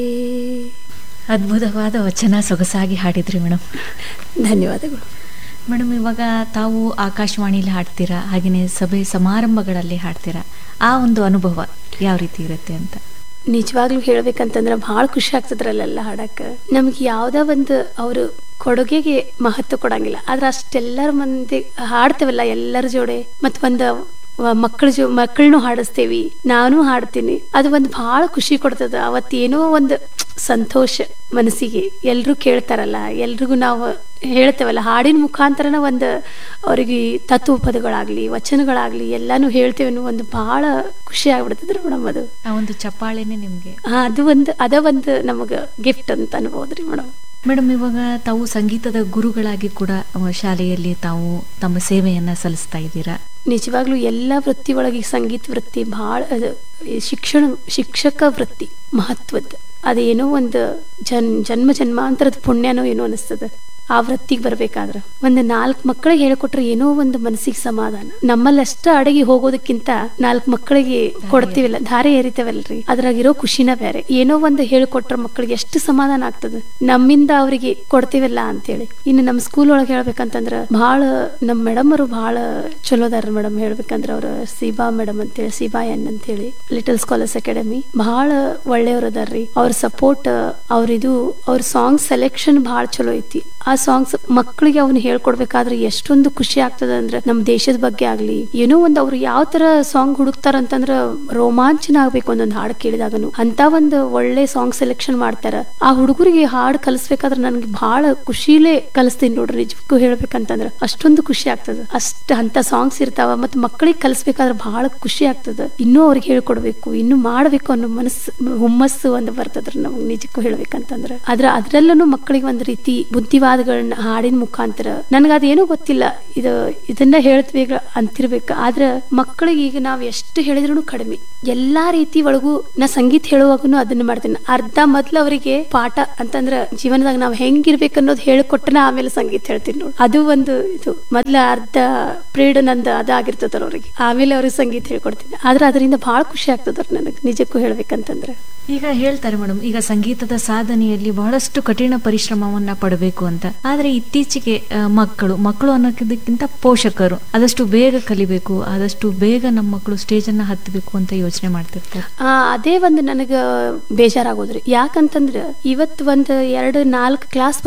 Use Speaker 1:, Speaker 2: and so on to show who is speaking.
Speaker 1: ಅದ್ಭುತವಾದ ವಚನ, ಸೊಗಸಾಗಿ ಹಾಡಿದ್ರಿ ಮೇಡಮ್.
Speaker 2: ಧನ್ಯವಾದಗಳು
Speaker 1: ಮೇಡಮ್. ಇವಾಗ ತಾವು ಆಕಾಶವಾಣಿಲಿ ಹಾಡ್ತೀರಾ, ಹಾಗೆಯೇ ಸಭೆ ಸಮಾರಂಭಗಳಲ್ಲಿ ಹಾಡ್ತೀರಾ. ಆ ಒಂದು ಅನುಭವ ಯಾವ ರೀತಿ ಇರುತ್ತೆ ಅಂತ?
Speaker 2: ನಿಜವಾಗ್ಲೂ ಹೇಳ್ಬೇಕಂತಂದ್ರೆ ಭಾಳ ಖುಷಿ ಆಗ್ತದ್ರಲ್ಲೆಲ್ಲ ಹಾಡಕ್ಕೆ. ನಮ್ಗೆ ಯಾವ್ದೋ ಒಂದು ಅವರು ಕೊಡುಗೆಗೆ ಮಹತ್ವ ಕೊಡಂಗಿಲ್ಲ, ಆದ್ರೆ ಅಷ್ಟೆಲ್ಲರ ಮಂದಿ ಹಾಡ್ತೇವಲ್ಲ ಎಲ್ಲರ ಜೋಡೆ, ಮತ್ತು ಒಂದು ಮಕ್ಕಳನ್ನು ಹಾಡಿಸ್ತೇವಿ, ನಾನು ಹಾಡ್ತೀನಿ. ಅದು ಒಂದು ಭಾಳ ಖುಷಿ ಕೊಡ್ತದ. ಅವತ್ತೇನೋ ಒಂದು ಸಂತೋಷ ಮನಸ್ಸಿಗೆ. ಎಲ್ರೂ ಕೇಳ್ತಾರಲ್ಲ, ಎಲ್ರಿಗೂ ನಾವು ಹೇಳ್ತೇವಲ್ಲ ಹಾಡಿನ ಮುಖಾಂತರನ ಒಂದು ಅವ್ರಿಗೆ ತತ್ವ ಪದಗಳಾಗ್ಲಿ ವಚನಗಳಾಗ್ಲಿ ಎಲ್ಲಾನು ಹೇಳ್ತೇವೆ ಅನ್ನೋ ಒಂದು ಬಹಳ ಖುಷಿ ಆಗ್ಬಿಡ್ತದ್ರಿ ಮೇಡಮ್. ಅದು
Speaker 1: ಆ ಒಂದು ಚಪ್ಪಾಳೆನೆ ನಿಮ್ಗೆ
Speaker 2: ಅದ ಒಂದು ನಮಗ ಗಿಫ್ಟ್ ಅಂತ ಅನ್ಬೋದ್ರಿ ಮೇಡಮ್.
Speaker 1: ಮೇಡಮ್, ಇವಾಗ ತಾವು ಸಂಗೀತದ ಗುರುಗಳಾಗಿ ಕೂಡ ಶಾಲೆಯಲ್ಲಿ ತಾವು ತಮ್ಮ ಸೇವೆಯನ್ನ ಸಲ್ಲಿಸ್ತಾ ಇದ್ದೀರಾ.
Speaker 2: ನಿಜವಾಗ್ಲೂ ಎಲ್ಲ ವೃತ್ತಿ ಒಳಗೆ ಸಂಗೀತ ವೃತ್ತಿ ಭಾಳ ಶಿಕ್ಷಕ ವೃತ್ತಿ ಮಹತ್ವದ್ದು. ಅದೇನೋ ಒಂದು ಜನ್ಮ ಜನ್ಮಾಂತರದ ಪುಣ್ಯನೋ ಏನೋ ಅನಿಸ್ತದ ಆ ವೃತ್ತಿಗೆ ಬರ್ಬೇಕಾದ್ರ. ಒಂದು 4 ಮಕ್ಕಳಿಗೆ ಹೇಳ್ಕೊಟ್ರೆ ಏನೋ ಒಂದು ಮನಸ್ಸಿಗೆ ಸಮಾಧಾನ. ನಮ್ಮಲ್ಲಷ್ಟ ಅಡಗಿ ಹೋಗೋದಕ್ಕಿಂತ 4 ಮಕ್ಕಳಿಗೆ ಕೊಡ್ತೀವಿಲ್ಲ, ಧಾರೆ ಏರಿತೇವಲ್ರಿ, ಅದ್ರಾಗಿರೋ ಖುಷಿನ ಬೇರೆ. ಏನೋ ಒಂದು ಹೇಳ್ಕೊಟ್ರ ಮಕ್ಕಳಿಗೆ ಎಷ್ಟು ಸಮಾಧಾನ ಆಗ್ತದ, ನಮ್ಮಿಂದ ಅವ್ರಿಗೆ ಕೊಡ್ತೀವಲ್ಲ ಅಂತೇಳಿ. ಇನ್ನು ನಮ್ಮ ಸ್ಕೂಲ್ ಒಳಗೆ ಹೇಳ್ಬೇಕಂತಂದ್ರ ಬಹಳ ನಮ್ಮ ಮೇಡಮ್ ಅವರು ಬಹಳ ಚಲೋದಾರ ಮೇಡಮ್. ಹೇಳ್ಬೇಕಂದ್ರ ಅವ್ರ ಸೀಬಾ ಮೇಡಮ್ ಅಂತೇಳಿ, ಸೀಬಾ ಎನ್ ಅಂತೇಳಿ, ಲಿಟಲ್ ಸ್ಕಾಲರ್ಸ್ ಅಕಾಡೆಮಿ, ಬಹಳ ಒಳ್ಳೆಯವ್ರ ಅದಾರ್ರಿ. ಅವ್ರ ಸಪೋರ್ಟ್, ಅವ್ರ ಸಾಂಗ್ ಸೆಲೆಕ್ಷನ್ ಬಹಳ ಚಲೋ ಐತಿ. ಆ ಸಾಂಗ್ಸ್ ಮಕ್ಕಳಿಗೆ ಅವ್ನ ಹೇಳ್ಕೊಡ್ಬೇಕಾದ್ರೆ ಎಷ್ಟೊಂದು ಖುಷಿ ಆಗ್ತದ ಅಂದ್ರೆ, ನಮ್ ದೇಶದ ಬಗ್ಗೆ ಆಗ್ಲಿ ಏನೋ ಒಂದು ಅವ್ರು ಯಾವ ತರ ಸಾಂಗ್ ಹುಡುಕ್ತಾರ ಅಂತಂದ್ರ ರೋಮಾಂಚನ ಆಗ್ಬೇಕು ಒಂದೊಂದು ಹಾಡು ಕೇಳಿದಾಗನು. ಅಂತ ಒಂದು ಒಳ್ಳೆ ಸಾಂಗ್ ಸೆಲೆಕ್ಷನ್ ಮಾಡ್ತಾರ. ಆ ಹುಡುಗರಿಗೆ ಹಾಡು ಕಲಿಸ್ಬೇಕಾದ್ರೆ ನನ್ಗೆ ಬಹಳ ಖುಷಿಲೇ ಕಲಿಸ್ತೀನಿ ನೋಡ್ರಿ. ನಿಜಕ್ಕೂ ಹೇಳ್ಬೇಕಂತಂದ್ರ ಅಷ್ಟೊಂದು ಖುಷಿ ಆಗ್ತದ. ಅಂತ ಸಾಂಗ್ಸ್ ಇರ್ತಾವ. ಮತ್ ಮಕ್ಕಳಿಗೆ ಕಲಿಸ್ಬೇಕಾದ್ರೆ ಬಹಳ ಖುಷಿ ಆಗ್ತದ. ಇನ್ನೂ ಅವ್ರಿಗೆ ಹೇಳ್ಕೊಡ್ಬೇಕು, ಇನ್ನು ಮಾಡ್ಬೇಕು ಅನ್ನೋ ಹುಮ್ಮಸ್ಸು ಒಂದು ಬರ್ತದ್ರಿ ನಮ್ಗೆ ನಿಜಕ್ಕೂ ಹೇಳ್ಬೇಕಂತಂದ್ರ. ಅದ್ರಲ್ಲೂ ಮಕ್ಕಳಿಗೆ ಒಂದ್ ರೀತಿ ಬುದ್ಧಿವಾದಗಳನ್ನ ಹಾಡಿನ ಮುಖಾಂತರ. ನನ್ಗದೇನೋ ಗೊತ್ತಿಲ್ಲ, ಇದನ್ನ ಹೇಳ್ತೀವಿ ಅಂತಿರ್ಬೇಕು. ಆದ್ರ ಮಕ್ಕಳಿಗೆ ಈಗ ನಾವ್ ಎಷ್ಟು ಹೇಳಿದ್ರು ಕಡಿಮೆ. ಎಲ್ಲಾ ರೀತಿ ಒಳಗೂ ನಾ ಸಂಗೀತ ಹೇಳುವಾಗನು ಅದನ್ನ ಮಾಡ್ತೀನಿ. ಅರ್ಧ ಮೊದ್ಲು ಅವರಿಗೆ ಪಾಠ ಅಂತಂದ್ರ ಜೀವನದಾಗ ನಾವ್ ಹೆಂಗಿರ್ಬೇಕು ಅನ್ನೋದು ಹೇಳಿಕೊಟ್ಟನ ಆಮೇಲೆ ಸಂಗೀತ ಹೇಳ್ತೀನಿ ನೋಡಿ. ಅದು ಒಂದು ಇದು ಮೊದ್ಲ ಅರ್ಧ ಪ್ರೀಡ್ ನಂದು ಅದಾಗಿರ್ತದ್ರ ಅವ್ರಿಗೆ, ಆಮೇಲೆ ಅವ್ರಿಗೆ ಸಂಗೀತ ಹೇಳ್ಕೊಡ್ತೀನಿ. ಆದ್ರೆ ಅದರಿಂದ ಬಹಳ ಖುಷಿ ಆಗ್ತದ್ರ ನನಗ್ ನಿಜಕ್ಕೂ ಹೇಳ್ಬೇಕಂತಂದ್ರೆ.
Speaker 1: ಈಗ ಹೇಳ್ತಾರೆ ಮೇಡಮ್, ಈಗ ಸಂಗೀತದ ಸಾಧನೆಯಲ್ಲಿ ಬಹಳಷ್ಟು ಕಠಿಣ ಪರಿಶ್ರಮವನ್ನ ಪಡಬೇಕು ಅಂತ. ಆದ್ರೆ ಇತ್ತೀಚೆಗೆ ಮಕ್ಕಳು ಅನ್ನೋದಕ್ಕಿಂತ ಪೋಷಕರು ಆದಷ್ಟು ಬೇಗ ಕಲಿಬೇಕು, ಆದಷ್ಟು ಬೇಗ ನಮ್ಮ ಮಕ್ಕಳು ಸ್ಟೇಜ್ ಅನ್ನ ಹತ್ತಬೇಕು ಅಂತ ಯೋಚನೆ ಮಾಡ್ತಿರ್ತಾರೆ.
Speaker 2: ಅದೇ ಒಂದು ನನಗ ಬೇಜಾರಾಗೋದ್ರಿ. ಯಾಕಂತಂದ್ರ ಇವತ್ತು ಒಂದು 2-4 ಕ್ಲಾಸ್